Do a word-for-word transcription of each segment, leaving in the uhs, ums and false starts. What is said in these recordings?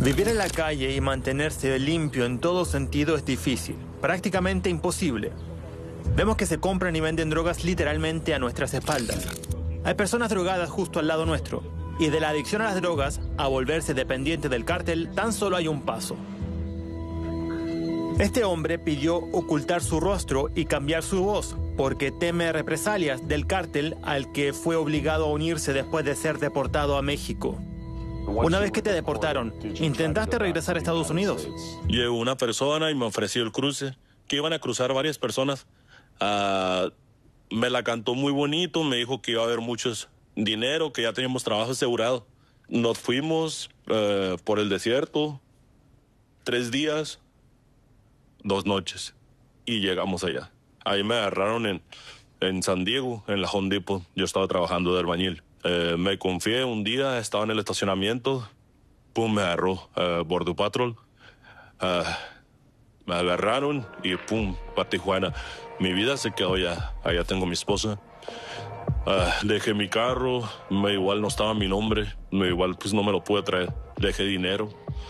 Vivir en la calle y mantenerse limpio en todo sentido es difícil, prácticamente imposible. Vemos que se compran y venden drogas literalmente a nuestras espaldas. Hay personas drogadas justo al lado nuestro. Y de la adicción a las drogas a volverse dependiente del cártel tan solo hay un paso. Este hombre pidió ocultar su rostro y cambiar su voz porque teme represalias del cártel al que fue obligado a unirse después de ser deportado a México. Una vez que te deportaron, ¿intentaste regresar a Estados Unidos? Llegó una persona y me ofreció el cruce, que iban a cruzar varias personas. Uh, me la cantó muy bonito, me dijo que iba a haber muchos dinero, que ya teníamos trabajo asegurado. Nos fuimos uh, por el desierto, tres días, dos noches, y llegamos allá. Ahí me agarraron en, en San Diego, en la Home Depot. Yo estaba trabajando de albañil. Eh, me confié un día, estaba en el estacionamiento, pum, me agarró uh, Border Patrol. Uh, me agarraron y pum, para Tijuana. Mi vida se quedó allá, allá tengo mi esposa. Uh, dejé mi carro, me igual no estaba mi nombre, me igual pues no me lo pude traer. Dejé dinero.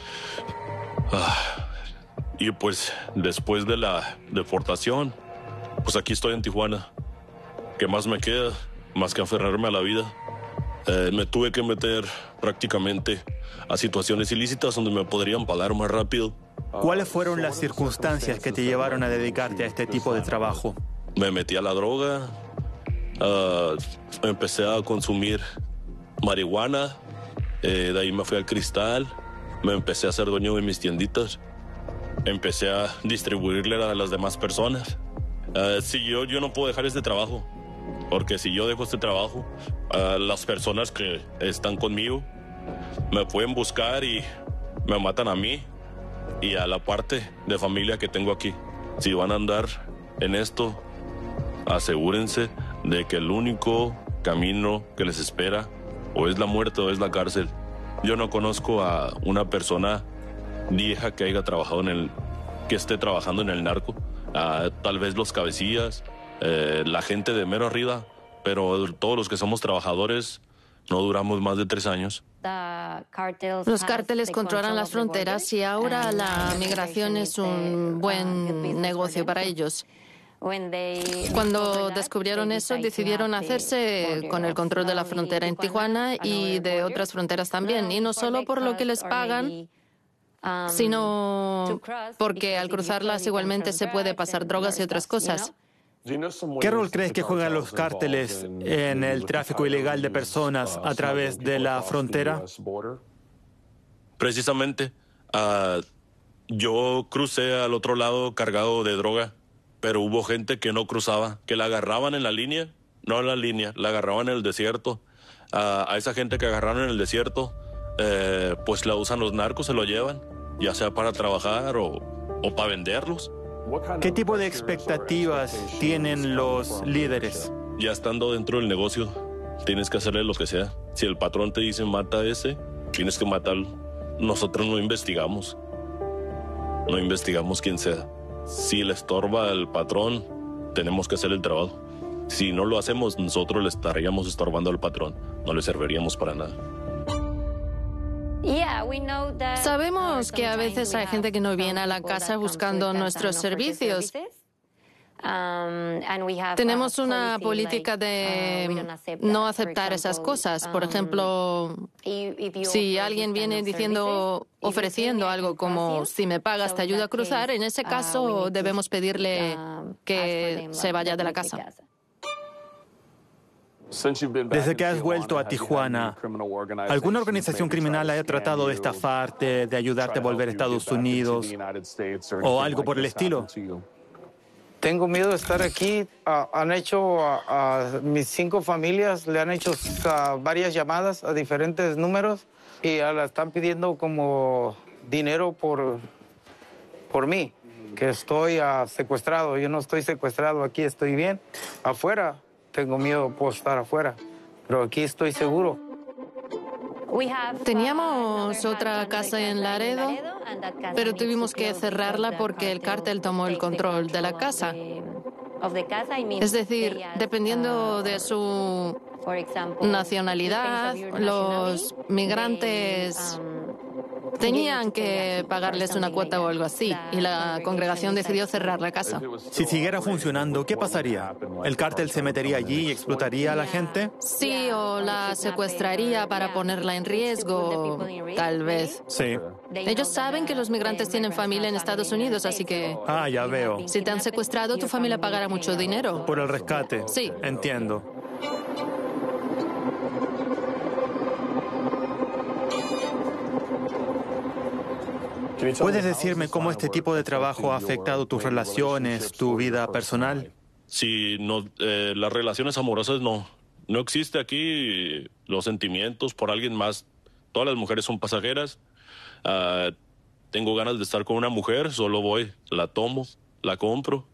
Uh, y pues después de la deportación, pues aquí estoy en Tijuana. ¿Qué más me queda? Más que aferrarme a la vida. Eh, me tuve que meter prácticamente a situaciones ilícitas donde me podrían pagar más rápido. ¿Cuáles fueron las circunstancias que te llevaron a dedicarte a este tipo de trabajo? Me metí a la droga, uh, empecé a consumir marihuana, eh, de ahí me fui al cristal, me empecé a hacer dueño de mis tienditas, empecé a distribuirle a las demás personas. Uh, sí, yo, yo no puedo dejar este trabajo. Porque si yo dejo este trabajo, uh, las personas que están conmigo me pueden buscar y me matan a mí y a la parte de familia que tengo aquí. Si van a andar en esto, asegúrense de que el único camino que les espera o es la muerte o es la cárcel. Yo no conozco a una persona vieja que haya trabajado en el, que esté trabajando en el narco. Uh, tal vez los cabecillas, Eh, la gente de mero arriba, pero todos los que somos trabajadores no duramos más de tres años. Los cárteles controlan las fronteras y ahora la migración es un buen negocio para ellos. Cuando descubrieron eso, decidieron hacerse con el control de la frontera en Tijuana y de otras fronteras también, y no solo por lo que les pagan, sino porque al cruzarlas igualmente se puede pasar drogas y otras cosas. ¿Qué rol crees que juegan los cárteles en el tráfico ilegal de personas a través de la frontera? Precisamente, uh, yo crucé al otro lado cargado de droga, pero hubo gente que no cruzaba, que la agarraban en la línea, no en la línea, la agarraban en el desierto. Uh, a esa gente que agarraron en el desierto, eh, pues la usan los narcos, se lo llevan, ya sea para trabajar o, o para venderlos. ¿Qué tipo de expectativas tienen los líderes? Ya estando dentro del negocio, tienes que hacerle lo que sea. Si el patrón te dice mata a ese, tienes que matarlo. Nosotros no investigamos. No investigamos quién sea. Si le estorba al patrón, tenemos que hacer el trabajo. Si no lo hacemos, nosotros le estaríamos estorbando al patrón. No le serviríamos para nada. Sabemos que a veces hay gente que no viene a la casa buscando nuestros servicios. Tenemos una política de no aceptar esas cosas. Por ejemplo, si alguien viene diciendo, ofreciendo algo como si me pagas te ayudo a cruzar, en ese caso debemos pedirle que se vaya de la casa. Desde que has vuelto a Tijuana, ¿alguna organización criminal haya tratado de estafarte, de ayudarte a volver a Estados Unidos o algo por el estilo? Tengo miedo de estar aquí. Uh, han hecho a, a mis cinco familias, le han hecho uh, varias llamadas a diferentes números y uh, la están pidiendo como dinero por, por mí, que estoy uh, secuestrado. Yo no estoy secuestrado, aquí estoy bien. Afuera tengo miedo por estar afuera, pero aquí estoy seguro. Teníamos otra casa en Laredo, pero tuvimos que cerrarla porque el cártel tomó el control de la casa. Es decir, dependiendo de su nacionalidad, los migrantes Tenían que pagarles una cuota o algo así, y la congregación decidió cerrar la casa. Si siguiera funcionando, ¿qué pasaría? ¿El cártel se metería allí y explotaría a la gente? Sí, o la secuestraría para ponerla en riesgo, tal vez. Sí. Ellos saben que los migrantes tienen familia en Estados Unidos, así que... Ah, ya veo. Si te han secuestrado, tu familia pagará mucho dinero. Por el rescate. Sí. Entiendo. ¿Puedes decirme cómo este tipo de trabajo ha afectado tus relaciones, tu vida personal? Sí, no, eh, las relaciones amorosas no. No existe aquí los sentimientos por alguien más. Todas las mujeres son pasajeras. Uh, tengo ganas de estar con una mujer, solo voy, la tomo, la compro.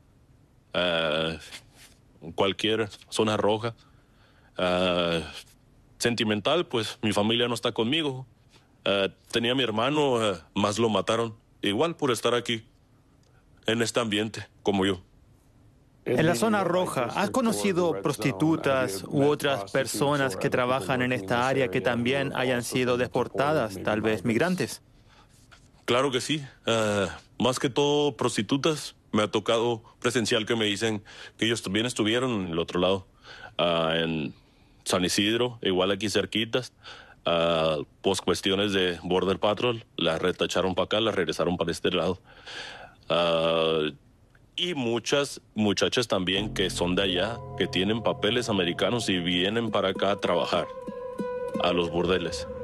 Uh, cualquier zona roja. Uh, sentimental, pues mi familia no está conmigo. Uh, tenía a mi hermano, uh, más lo mataron. Igual por estar aquí, en este ambiente, como yo. En la zona roja, ¿has conocido prostitutas u otras personas que trabajan en esta área que también hayan sido deportadas, tal vez migrantes? Claro que sí. Uh, más que todo prostitutas. Me ha tocado presencial que me dicen que ellos también estuvieron en el otro lado, uh, en San Isidro, igual aquí cerquitas. Uh, pues cuestiones de Border Patrol, las retacharon para acá, las regresaron para este lado. Uh, y muchas muchachas también que son de allá, que tienen papeles americanos y vienen para acá a trabajar a los burdeles.